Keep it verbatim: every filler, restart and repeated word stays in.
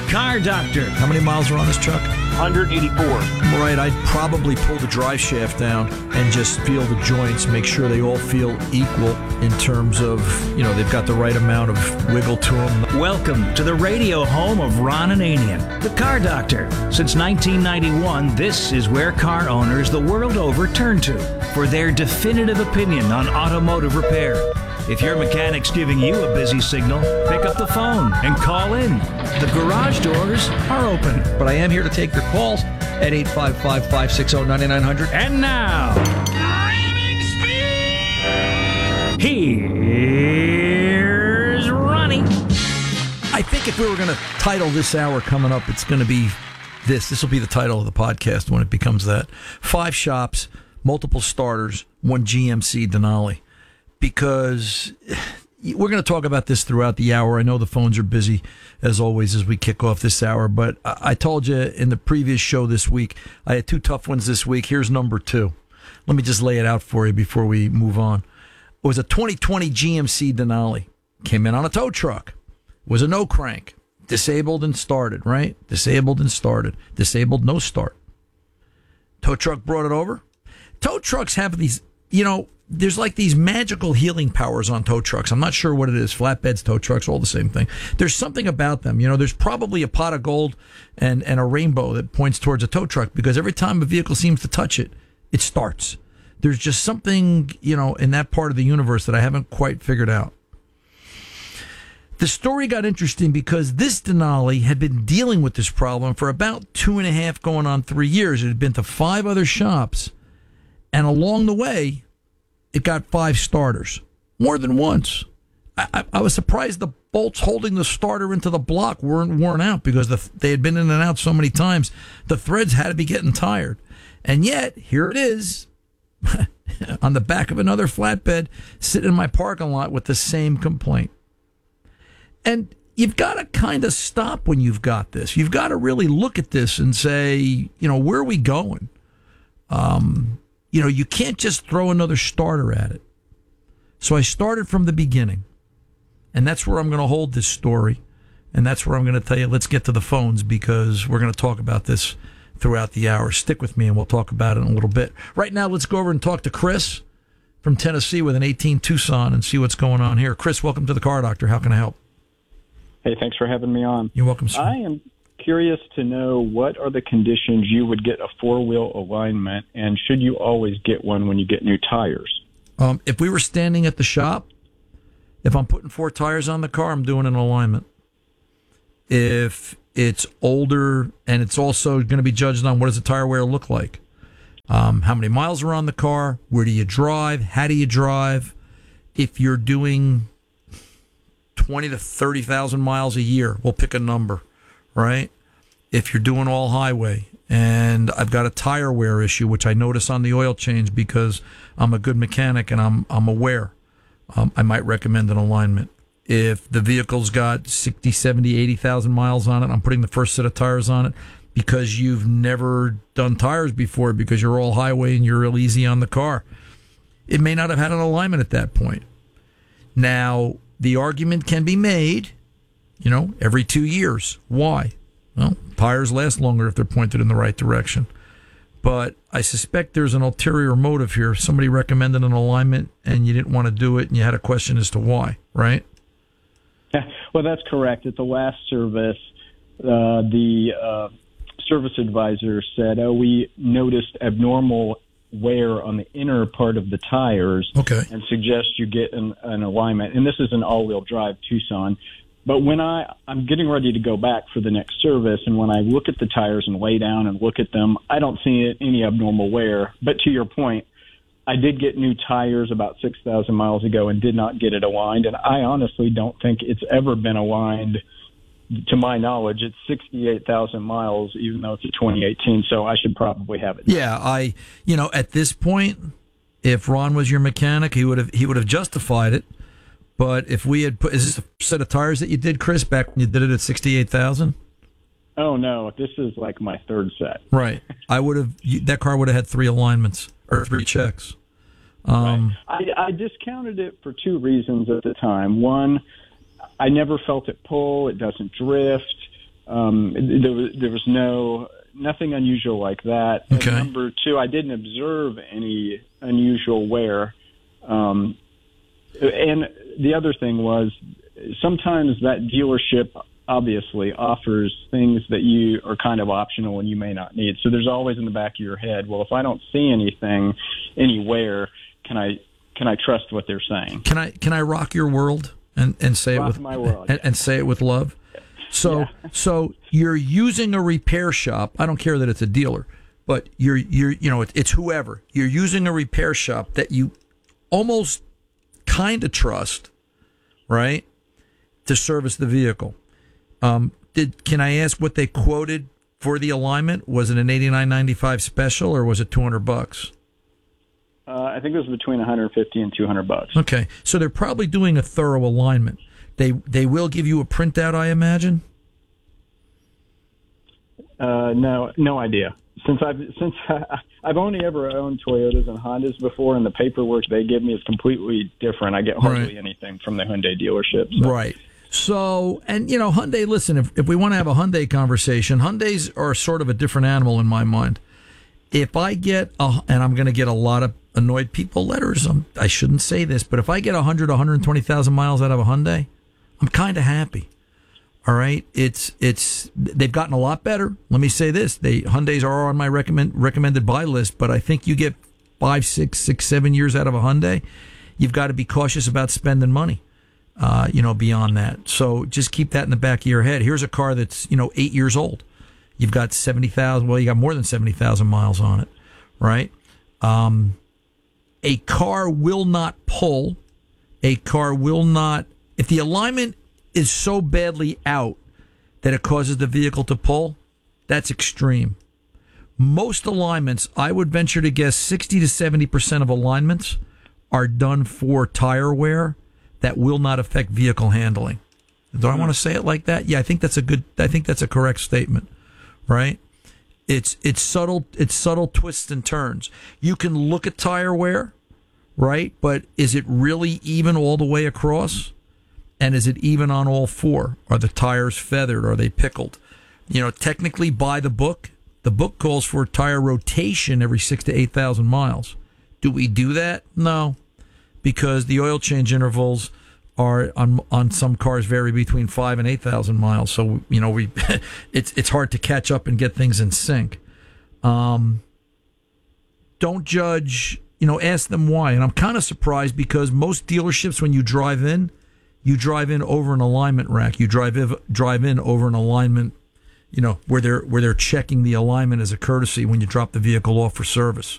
Car Doctor. How many miles are on this truck? one hundred eighty-four. Right, I'd probably pull the drive shaft down and just feel the joints, make sure they all feel equal in terms of, you know, they've got the right amount of wiggle to them. Welcome to the radio home of Ron Ananian, the Car Doctor. Since nineteen ninety-one, this is where car owners the world over turn to for their definitive opinion on automotive repair. If your mechanic's giving you a busy signal, pick up the phone and call in. The garage doors are open. But I am here to take your calls at eight five five, five six zero, nine nine zero zero. And now, here's Ronnie. I think if we were going to title this hour coming up, it's going to be this. This will be the title of the podcast when it becomes that. Five shops, multiple starters, one G M C Denali. Because we're going to talk about this throughout the hour. I know the phones are busy, as always, as we kick off this hour. But I told you in the previous show this week, I had two tough ones this week. Here's number two. Let me just lay it out for you before we move on. It was a twenty twenty G M C Denali. Came in on a tow truck. It was a no crank. Disabled and started, right? Disabled and started. Disabled, no start. Tow truck brought it over. Tow trucks have these, you know, there's like these magical healing powers on tow trucks. I'm not sure what it is. Flatbeds, tow trucks, all the same thing. There's something about them. You know, there's probably a pot of gold and, and a rainbow that points towards a tow truck because every time a vehicle seems to touch it, it starts. There's just something, you know, in that part of the universe that I haven't quite figured out. The story got interesting because this Denali had been dealing with this problem for about two and a half, going on three years. It had been to five other shops, and along the way, it got five starters, more than once. I, I, I was surprised the bolts holding the starter into the block weren't worn out because the, they had been in and out so many times. The threads had to be getting tired. And yet, here it is, on the back of another flatbed, sitting in my parking lot with the same complaint. And you've got to kind of stop when you've got this. You've got to really look at this and say, you know, where are we going? Um... You know, you can't just throw another starter at it. So I started from the beginning. And that's where I'm going to hold this story. And that's where I'm going to tell you, let's get to the phones because we're going to talk about this throughout the hour. Stick with me and we'll talk about it in a little bit. Right now, let's go over and talk to Chris from Tennessee with an eighteen Tucson and see what's going on here. Chris, welcome to the Car Doctor. How can I help? Hey, thanks for having me on. You're welcome, sir. I am curious to know what are the conditions you would get a four-wheel alignment, and should you always get one when you get new tires? Um, if we were standing at the shop, if I'm putting four tires on the car, I'm doing an alignment. If it's older, and it's also going to be judged on what does the tire wear look like, um, how many miles are on the car, where do you drive, how do you drive. If you're doing twenty to thirty thousand miles a year, we'll pick a number. Right? If you're doing all highway and I've got a tire wear issue, which I notice on the oil change because I'm a good mechanic and I'm I'm aware, um, I might recommend an alignment. If the vehicle's got sixty, seventy, eighty thousand miles on it, I'm putting the first set of tires on it because you've never done tires before because you're all highway and you're real easy on the car. It may not have had an alignment at that point. Now, the argument can be made, you know, every two years. Why? Well, tires last longer if they're pointed in the right direction. But I suspect there's an ulterior motive here. Somebody recommended an alignment and you didn't want to do it and you had a question as to why, right? Well, that's correct. At the last service, uh, the uh, service advisor said, oh, we noticed abnormal wear on the inner part of the tires, okay, and suggest you get an, an alignment. And this is an all-wheel drive Tucson. But when I, I'm getting ready to go back for the next service, and when I look at the tires and lay down and look at them, I don't see any abnormal wear. But to your point, I did get new tires about six thousand miles ago and did not get it aligned. And I honestly don't think it's ever been aligned. To my knowledge, it's sixty-eight thousand miles, even though it's a twenty eighteen, so I should probably have it. Yeah, I, you know, at this point, if Ron was your mechanic, he would have he would have justified it. But if we had put, is this a set of tires that you did, Chris, back when you did it at sixty-eight thousand? Oh, no, this is like my third set. Right. I would have, that car would have had three alignments or three checks. Um, right. I, I discounted it for two reasons at the time. One, I never felt it pull. It doesn't drift. Um, there was there was no nothing unusual like that. Okay. And number two, I didn't observe any unusual wear. Um, and the other thing was sometimes that dealership obviously offers things that you are kind of optional and you may not need. So there's always in the back of your head, well, if I don't see anything anywhere, can I can I trust what they're saying? Can I can I rock your world and, and say rock it with my world. and, and say it with love? So Yeah. so you're using a repair shop. I don't care that it's a dealer, but you're you're you know it, it's whoever. You're using a repair shop that you almost kind of trust, right, to service the vehicle. Um, did can I ask what they quoted for the alignment? Was it an eighty-nine ninety-five special or was it two hundred bucks? Uh, I think it was between one hundred fifty and two hundred bucks. Okay, so they're probably doing a thorough alignment. They they will give you a printout, I imagine. Uh, no, no idea. Since I've since I, I've only ever owned Toyotas and Hondas before, and the paperwork they give me is completely different. I get hardly Right. anything from the Hyundai dealership. So. Right. So, and you know, Hyundai, listen, if, if we want to have a Hyundai conversation, Hyundais are sort of a different animal in my mind. If I get, a, and I'm going to get a lot of annoyed people letters, I'm, I shouldn't say this, but if I get one hundred, one hundred twenty thousand miles out of a Hyundai, I'm kind of happy. All right. It's, it's, they've gotten a lot better. Let me say this. They, Hyundais are on my recommend, recommended buy list, but I think you get five, six, six, seven years out of a Hyundai, you've got to be cautious about spending money. Uh, you know, beyond that. So just keep that in the back of your head. Here's a car that's, you know, eight years old. You've got seventy thousand, well, you got more than seventy thousand miles on it, right? Um, a car will not pull. A car will not, if the alignment is so badly out that it causes the vehicle to pull, that's extreme. Most alignments, I would venture to guess sixty to seventy percent of alignments are done for tire wear that will not affect vehicle handling. Do I want to say it like that? Yeah, I think that's a good, I think that's a correct statement, right? It's, it's subtle, it's subtle twists and turns. You can look at tire wear, right? But is it really even all the way across? And is it even on all four? Are the tires feathered? Are they pickled? You know, technically by the book, the book calls for tire rotation every six to eight thousand miles. Do we do that? No. Because the oil change intervals are on on some cars vary between five and eight thousand miles. So you know we it's it's hard to catch up and get things in sync. Um, don't judge. You know, ask them why. And I'm kind of surprised because most dealerships, when you drive in, you drive in over an alignment rack. You drive in, drive in over an alignment. You know where they're where they're checking the alignment as a courtesy when you drop the vehicle off for service.